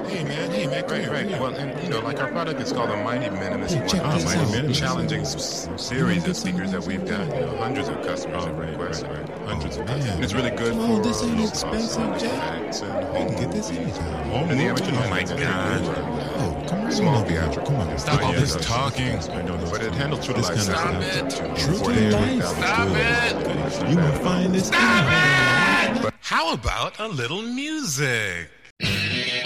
Hey man, come Right. here. Well, and like our product is called the Mighty Minimus. Hey, check this One out. challenging series of speakers that we've got. Hundreds of customers have requested. Hundreds of customers. Man, It's really good come on, for this ain't low expensive, cost Jack. effects and You can get this anytime. And the original Oh my is really God. good for Oh, come on, small over here. theatrical. Come on. Stop all this Yeah, talking. I know those. But it handles true to This life. kind of sound. stuff. True to 48 life. Stop it. You will find this. How about a little music?